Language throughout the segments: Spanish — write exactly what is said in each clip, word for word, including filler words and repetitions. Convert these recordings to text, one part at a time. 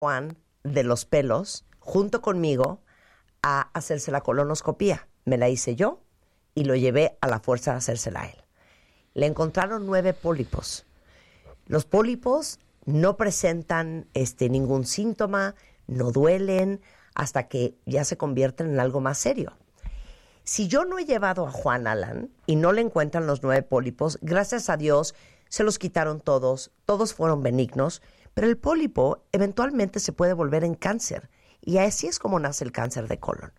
Juan de los pelos junto conmigo a hacerse la colonoscopía. Me la hice yo y lo llevé a la fuerza a hacérsela a él. Le encontraron nueve pólipos. Los pólipos no presentan este, ningún síntoma, no duelen, hasta que ya se convierten en algo más serio. Si yo no he llevado a Juan Alan y no le encuentran los nueve pólipos, gracias a Dios se los quitaron todos, todos fueron benignos, pero el pólipo eventualmente se puede volver en cáncer y así es como nace el cáncer de colon.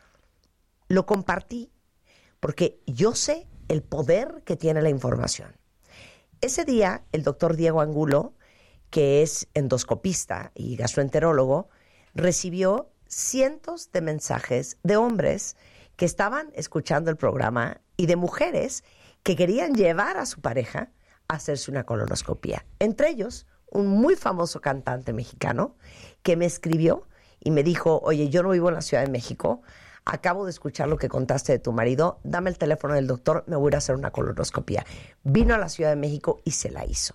Lo compartí porque yo sé el poder que tiene la información. Ese día el doctor Diego Angulo, que es endoscopista y gastroenterólogo, recibió cientos de mensajes de hombres que estaban escuchando el programa y de mujeres que querían llevar a su pareja a hacerse una colonoscopía. Entre ellos, un muy famoso cantante mexicano que me escribió y me dijo, oye, yo no vivo en la Ciudad de México, acabo de escuchar lo que contaste de tu marido, dame el teléfono del doctor, me voy a ir a hacer una colonoscopía. Vino a la Ciudad de México y se la hizo.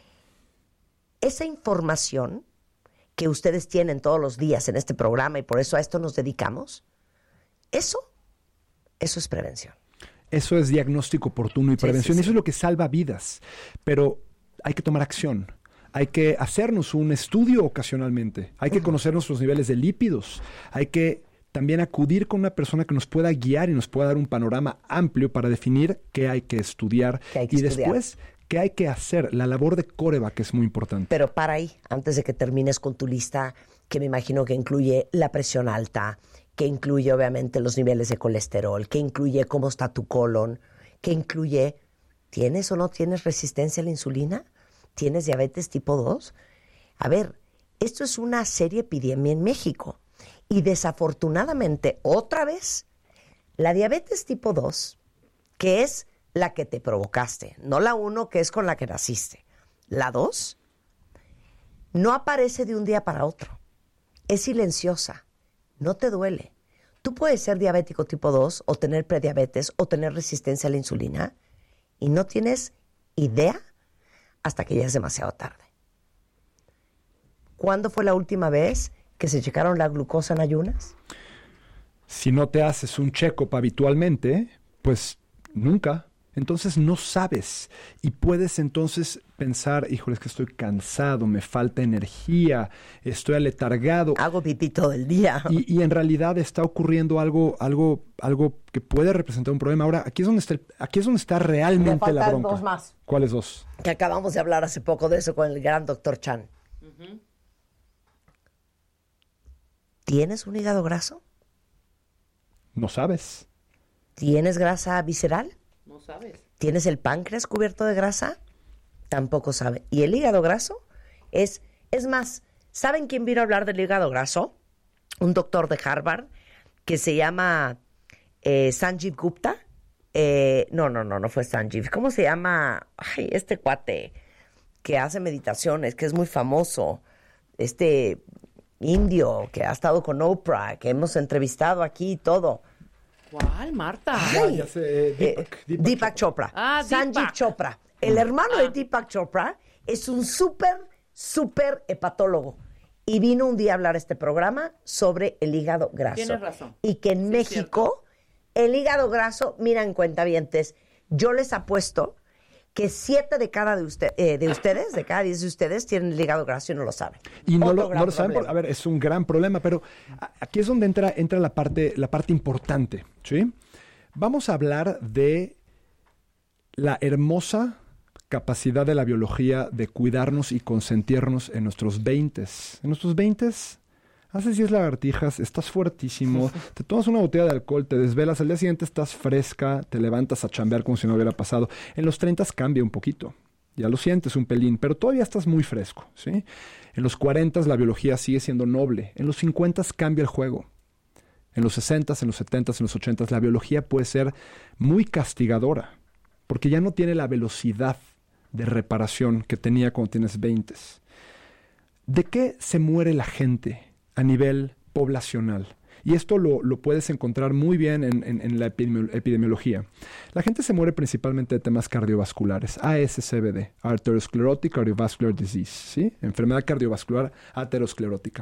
Esa información que ustedes tienen todos los días en este programa y por eso a esto nos dedicamos, eso, eso es prevención. Eso es diagnóstico oportuno y prevención. Sí, sí, sí. Eso es lo que salva vidas. Pero hay que tomar acción. Hay que hacernos un estudio ocasionalmente. Hay que conocer nuestros niveles de lípidos. Hay que también acudir con una persona que nos pueda guiar y nos pueda dar un panorama amplio para definir qué hay que estudiar. ¿Qué hay que y estudiar? Después, qué hay que hacer. La labor de coreback es muy importante. Pero para ahí, antes de que termines con tu lista, que me imagino que incluye la presión alta, que incluye obviamente los niveles de colesterol, que incluye cómo está tu colon, que incluye, ¿tienes o no tienes resistencia a la insulina? ¿Tienes diabetes tipo dos? A ver, esto es una seria epidemia en México. Y desafortunadamente, otra vez, la diabetes tipo dos, que es la que te provocaste, no la uno que es con la que naciste, la dos, no aparece de un día para otro. Es silenciosa, no te duele. Tú puedes ser diabético tipo dos o tener prediabetes o tener resistencia a la insulina y no tienes idea hasta que ya es demasiado tarde. ¿Cuándo fue la última vez que se checaron la glucosa en ayunas? Si no te haces un check-up habitualmente, pues nunca. Entonces no sabes y puedes entonces pensar, híjole, es que estoy cansado, me falta energía, estoy aletargado. Hago pipí todo el día. Y, y en realidad está ocurriendo algo, algo, algo que puede representar un problema. Ahora, aquí es donde está, el, aquí es donde está realmente la bronca. Dos más. ¿Cuáles dos? Que acabamos de hablar hace poco de eso con el gran doctor Chan. Uh-huh. ¿Tienes un hígado graso? No sabes. ¿Tienes grasa visceral? No sabes. ¿Tienes el páncreas cubierto de grasa? Tampoco sabe. Y el hígado graso es... Es más, ¿saben quién vino a hablar del hígado graso? Un doctor de Harvard que se llama eh, Sanjeev Gupta. Eh, no, no, no, no fue Sanjeev. ¿Cómo se llama? Ay, este cuate que hace meditaciones, que es muy famoso. Este indio que ha estado con Oprah, que hemos entrevistado aquí y todo. ¿Cuál, Marta? Ay, ya sé, eh, Deepak, eh, Deepak, Deepak Chopra. Ah, Sanjeev Deepak. Chopra. El hermano ah. de Deepak Chopra es un súper, súper hepatólogo. Y vino un día a hablar a este programa sobre el hígado graso. Tienes razón. Y que en sí, México, el hígado graso, miren, cuentavientes, yo les apuesto que siete de cada de, usted, eh, de ustedes, de cada diez de ustedes, tienen el hígado graso y no lo saben. Y no lo, no lo saben, por, a ver, es un gran problema, pero aquí es donde entra, entra la parte, la parte importante, ¿sí? Vamos a hablar de la hermosa capacidad de la biología de cuidarnos y consentirnos en nuestros veintes. En nuestros veintes, haces diez lagartijas, estás fuertísimo, te tomas una botella de alcohol, te desvelas, al día siguiente estás fresca, te levantas a chambear como si no hubiera pasado. En los treintas cambia un poquito, ya lo sientes un pelín, pero todavía estás muy fresco, ¿sí? En los cuarentas la biología sigue siendo noble, en los cincuentas cambia el juego. En los sesentas, en los setentas, en los ochentas, la biología puede ser muy castigadora, porque ya no tiene la velocidad de reparación que tenía cuando tienes veinte. ¿De qué se muere la gente a nivel poblacional? Y esto lo, lo puedes encontrar muy bien en, en, en la epidemi- epidemiología. La gente se muere principalmente de temas cardiovasculares, A S C V D, Arteriosclerotic Cardiovascular Disease, ¿sí? Enfermedad cardiovascular aterosclerótica.